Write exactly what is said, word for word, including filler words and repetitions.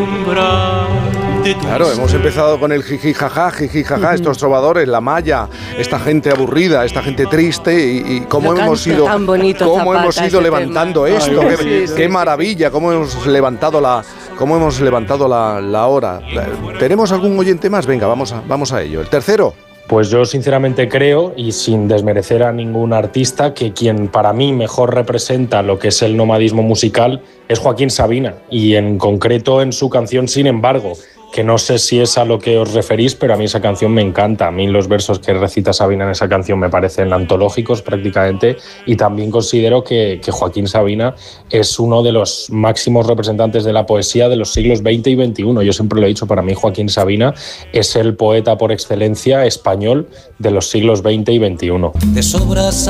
Claro, hemos empezado con el jiji jaja, jiji jaja, estos trovadores, la malla, esta gente aburrida, esta gente triste y, y cómo Lo hemos canta ido, tan bonito, cómo Zapata, hemos ido ese levantando tema. esto, Ay, qué, sí, sí, qué sí. maravilla, cómo hemos levantado la, cómo hemos levantado la, la hora. ¿Tenemos algún oyente más? Venga, vamos a, vamos a ello. El tercero. Pues yo sinceramente creo, y sin desmerecer a ningún artista, que quien para mí mejor representa lo que es el nomadismo musical es Joaquín Sabina, y en concreto en su canción Sin embargo, que no sé si es a lo que os referís, pero a mí esa canción me encanta. A mí los versos que recita Sabina en esa canción me parecen antológicos prácticamente, y también considero que, que Joaquín Sabina es uno de los máximos representantes de la poesía de los siglos veinte y veintiuno. Yo siempre lo he dicho, para mí Joaquín Sabina es el poeta por excelencia español de los siglos veinte y veintiuno. De sobras